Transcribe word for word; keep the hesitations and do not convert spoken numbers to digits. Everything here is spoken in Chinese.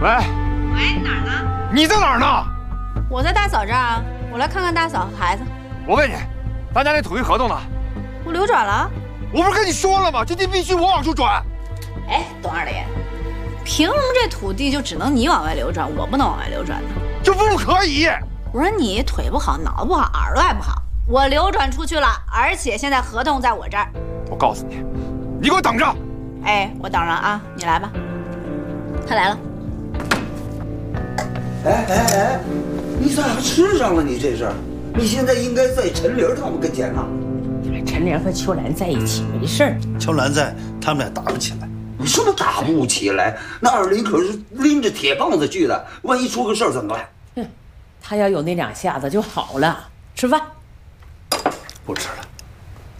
喂， 喂，哪儿呢？ 你在哪儿呢？ 我在大嫂这儿啊，我来看看大嫂和孩子。 我问你，咱家那土地合同呢？ 我流转了。 我不是跟你说了吗？这地必须我往出转。 哎，董二爷，凭什么这土地就只能你往外流转，我不能往外流转呢？ 这不可以！ 我说你腿不好，脑子不好，耳朵还不好，我流转出去了，而且现在合同在我这儿。 我告诉你，你给我等着。 哎，我等着啊，你来吧。他来了。 哎哎哎，你咋吃上了？你这是？你现在应该在陈玲他们跟前呢。 陈玲和秋兰在一起没事儿， 秋兰在，他们俩打不起来。 你什么打不起来？那二林可是拎着铁棒子去的，万一出个事儿怎么办？ 哼，他要有那两下子就好了。吃饭。 不吃了。